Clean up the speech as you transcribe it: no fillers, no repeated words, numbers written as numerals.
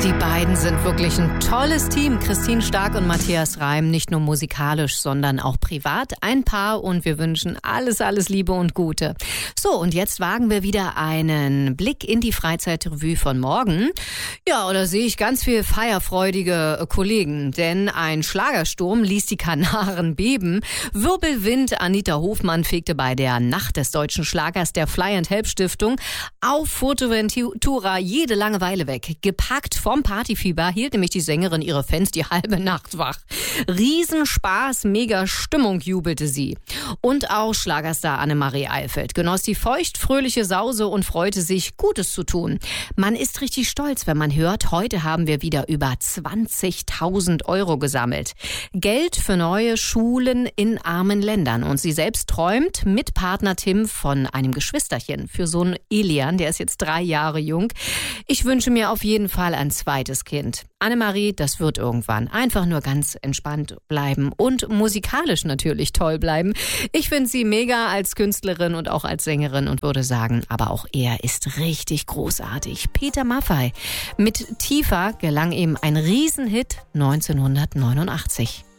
Die beiden sind wirklich ein tolles Team. Christine Stark und Matthias Reim, nicht nur musikalisch, sondern auch privat. Ein Paar und wir wünschen alles Liebe und Gute. So, und jetzt wagen wir wieder einen Blick in die Freizeitrevue von morgen. Ja, oder sehe ich ganz viel feierfreudige Kollegen, denn ein Schlagersturm ließ die Kanaren beben. Wirbelwind, Anita Hofmann fegte bei der Nacht des deutschen Schlagers der Fly and Help Stiftung auf Fuerteventura jede Langeweile weg. Gepackt vom Partyfieber hielt nämlich die Sängerin ihre Fans die halbe Nacht wach. Riesenspaß, mega Stimmung, jubelte sie. Und auch Schlagerstar Annemarie Eilfeld genoss die feuchtfröhliche Sause und freute sich, Gutes zu tun. Man ist richtig stolz, wenn man hört, heute haben wir wieder über 20.000 Euro gesammelt. Geld für neue Schulen in armen Ländern. Und sie selbst träumt mit Partner Tim von einem Geschwisterchen für Sohn Elian, der ist jetzt 3 Jahre jung. Ich wünsche mir auf jeden Fall ein zweites Kind. Annemarie, das wird irgendwann. Einfach nur ganz entspannt bleiben und musikalisch natürlich toll bleiben. Ich finde sie mega als Künstlerin und auch als Sängerin und würde sagen, aber auch er ist richtig großartig. Peter Maffay. Mit Tiefer gelang ihm ein Riesenhit 1989.